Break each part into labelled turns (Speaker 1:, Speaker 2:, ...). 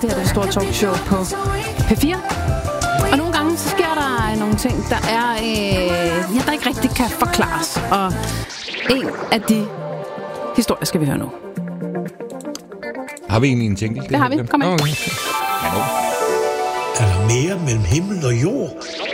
Speaker 1: Det her er det store talkshow på P4. Og nogle gange så sker der nogle ting, der ikke rigtig kan forklares. Og en af de historier skal vi høre nu.
Speaker 2: Har vi egentlig en jingle?
Speaker 1: Det har vi. Kom ind.
Speaker 2: Okay.
Speaker 3: Er der mere mellem himmel og jord?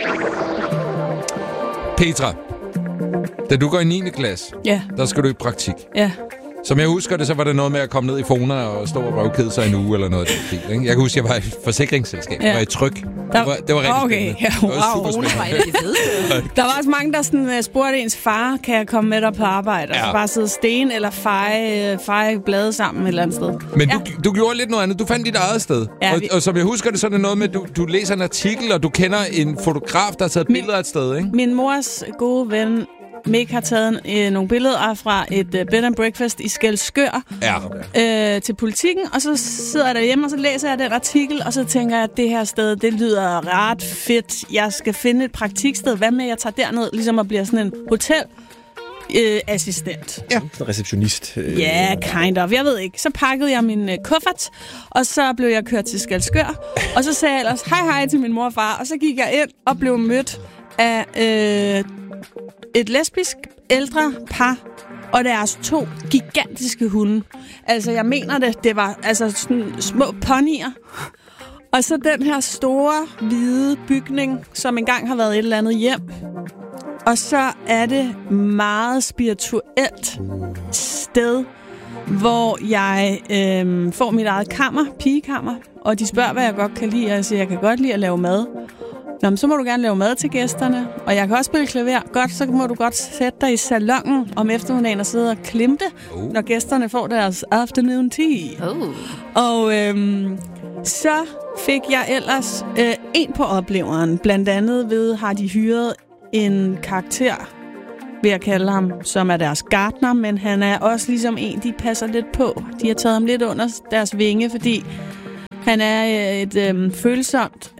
Speaker 2: Petra, da du går i 9. klasse, der skal du i praktik.
Speaker 1: Ja.
Speaker 2: Som jeg husker det, så var det noget med at komme ned i Fona og stå og røvkede sig en uge eller noget af den del, ikke? Jeg kan huske, jeg var i et forsikringsselskab. Jeg var i Tryg. Det var rigtig spændende.
Speaker 4: Ja, wow.
Speaker 2: Det var super spændende.
Speaker 4: Der var også mange, der sådan, spurgte ens far, kan jeg komme med dig på arbejde? Og så bare sidde sten eller feje blade sammen et eller andet sted.
Speaker 2: Men du gjorde lidt noget andet. Du fandt dit eget sted. Ja, og som jeg husker det, så er det noget med, du læser en artikel, og du kender en fotograf, der har taget billeder af et sted, ikke?
Speaker 4: Min mors gode ven Mick har taget nogle billeder fra et bed and breakfast i Skælskør til Politikken, og så sidder jeg derhjemme, og så læser jeg den artikel, og så tænker jeg, at det her sted, det lyder ret fedt. Jeg skal finde et praktiksted. Hvad med, jeg tager derned, ligesom at blive sådan en hotelassistent?
Speaker 5: Ja. Receptionist.
Speaker 4: Ja, kind of. Jeg ved ikke. Så pakkede jeg min kuffert, og så blev jeg kørt til Skælskør, og så sagde jeg ellers hej til min mor og far, og så gik jeg ind og blev mødt af et lesbisk ældre par og deres 2 gigantiske hunde. Altså, jeg mener det var altså sådan små ponyer. Og så den her store, hvide bygning, som engang har været et eller andet hjem. Og så er det meget spirituelt sted, hvor jeg får mit eget pigekammer, og de spørger, hvad jeg godt kan lide, og jeg siger, jeg kan godt lide at lave mad. Nå, men så må du gerne lave mad til gæsterne, og jeg kan også spille klaver. Godt, så må du godt sætte dig i salonen om eftermiddagen og sidde og klimte, når gæsterne får deres afternoon tea. Og så fik jeg ellers en på opleveren. Blandt andet ved har de hyret en karakter, vil jeg kalde ham, som er deres gartner, men han er også ligesom en, de passer lidt på. De har taget ham lidt under deres vinge, fordi han er et følsomt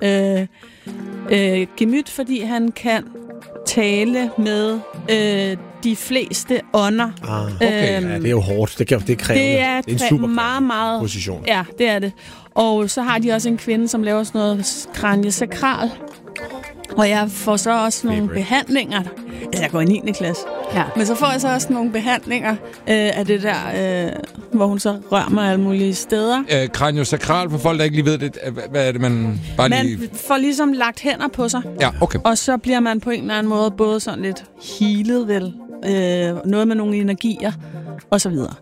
Speaker 4: gemyt, fordi han kan tale med de fleste ånder.
Speaker 5: Okay. Ja, det er jo hårdt. Det kræver.
Speaker 4: Det er
Speaker 5: en super
Speaker 4: meget
Speaker 5: position.
Speaker 4: Ja, det er det. Og så har de også en kvinde, som laver sådan noget kraniesakral. Og jeg får så også nogle behandlinger. Altså, jeg går i 9. klasse. Ja. Men så får jeg så også nogle behandlinger af det der, hvor hun så rører mig alle mulige steder.
Speaker 2: Kraniosakral, for folk, der ikke lige ved det. Hvad er det, man bare lige...
Speaker 4: Man får ligesom lagt hænder på sig.
Speaker 2: Ja, okay.
Speaker 4: Og så bliver man på en eller anden måde både sådan lidt healet, vel. Noget med nogle energier, og så videre.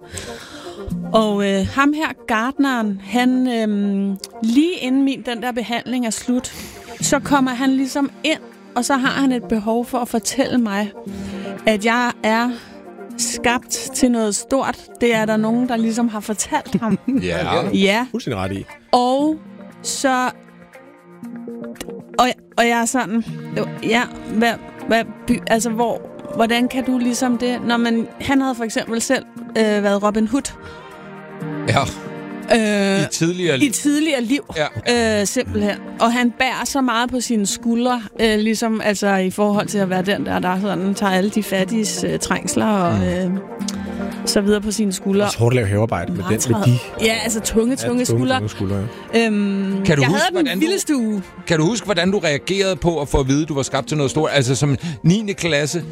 Speaker 4: Og ham her, gartneren, han lige inden den der behandling er slut, så kommer han ligesom ind, og så har han et behov for at fortælle mig, at jeg er skabt til noget stort. Det er der nogen, der ligesom har fortalt ham. Ja.
Speaker 5: Fuldstændig ret i.
Speaker 4: Og så... Og jeg er sådan... Ja, hvordan kan du ligesom det? Når han havde for eksempel selv været Robin Hood.
Speaker 2: Ja. I tidligere liv,
Speaker 4: simpelthen. Og han bærer så meget på sine skuldre, ligesom altså i forhold til at være den der sådan tager alle de fattiges trængsler og så videre på sine skuldre.
Speaker 5: Det er hårdt at lave havearbejde med de...
Speaker 4: Ja, altså tunge skuldre.
Speaker 2: Ja.
Speaker 4: Jeg havde den vildeste uge.
Speaker 2: Kan du huske, hvordan du reagerede på at få at vide, at du var skabt til noget stort? Altså som 9. klasse...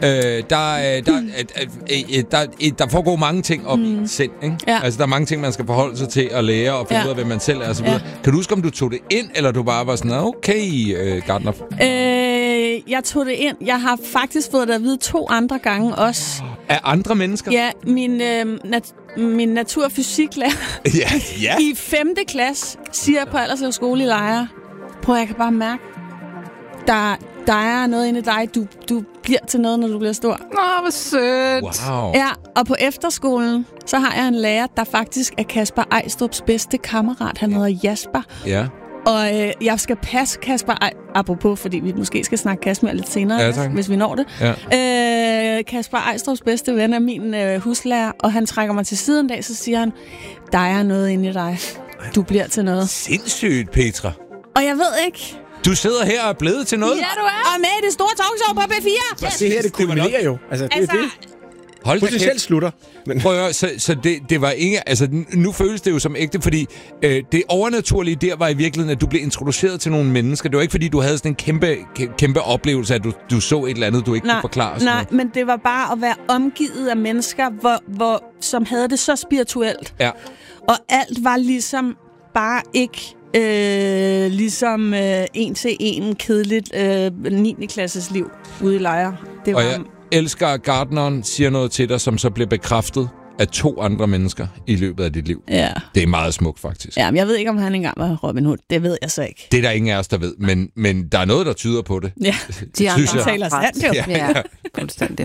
Speaker 2: Der foregår mange ting op i sind, ikke? Ja. Altså, der er mange ting, man skal forholde sig til at lære og finde ud af, hvem man selv er og så videre. Kan du huske, om du tog det ind, eller du bare var sådan, okay, gartner?
Speaker 4: Jeg tog det ind. Jeg har faktisk fået det at vide 2 andre gange også.
Speaker 2: Af andre mennesker?
Speaker 4: Ja, min naturfysiklærer i 5. klasse siger på Alderslev skole i Lejre, prøv, jeg kan bare mærke, der er noget inde i dig. Du bliver til noget, når du bliver stor.
Speaker 1: Hvor sødt.
Speaker 2: Wow.
Speaker 4: Ja, og på efterskolen, så har jeg en lærer, der faktisk er Kasper Ejstrups bedste kammerat. Han hedder Jasper.
Speaker 2: Ja.
Speaker 4: Og jeg skal passe Kasper apropos, fordi vi måske skal snakke Kasper lidt senere, hvis vi når det. Ja. Kasper Ejstrups bedste ven er min huslærer, og han trækker mig til siden en dag, så siger han, der er noget inde i dig. Du bliver til noget.
Speaker 2: Sindssygt, Petra.
Speaker 4: Og jeg ved ikke...
Speaker 2: Du sidder her og er blevet til noget?
Speaker 4: Ja, du er. Og med i det store talkshow på B4.
Speaker 5: Det her, det kulminerer jo. Altså, det er det.
Speaker 2: Hold da
Speaker 5: potentielt
Speaker 2: kæft.
Speaker 5: slutter. Men...
Speaker 2: Prøv at høre, så det var ikke... Altså, nu føles det jo som ægte, fordi det overnaturlige der var i virkeligheden, at du blev introduceret til nogle mennesker. Det var ikke, fordi du havde sådan en kæmpe oplevelse, at du så et eller andet, du ikke kunne forklare.
Speaker 4: Nej, men det var bare at være omgivet af mennesker, som havde det så spirituelt.
Speaker 2: Ja.
Speaker 4: Og alt var ligesom bare ikke... ligesom en til en kedeligt 9. klasses liv ude i lejre. Det var...
Speaker 2: Og jeg elsker, at gartneren siger noget til dig, som så bliver bekræftet af 2 andre mennesker i løbet af dit liv.
Speaker 4: Ja.
Speaker 2: Det er meget smukt, faktisk.
Speaker 4: Ja, men jeg ved ikke, om han engang var Robin Hood. Det ved jeg så ikke.
Speaker 2: Det er der ingen af os, der ved. Men der er noget, der tyder på det.
Speaker 4: Ja,
Speaker 1: de andre
Speaker 4: taler sandt jo.
Speaker 1: Ja, fuldstændig.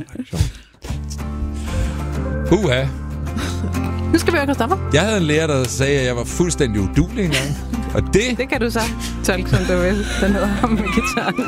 Speaker 2: Uha.
Speaker 1: Nu skal vi høre Christoffer.
Speaker 2: Jeg havde en lærer, der sagde, at jeg var fuldstændig uduelig engang. Og det
Speaker 1: kan du så tolke, som du vil. Den hedder ham med guitaren.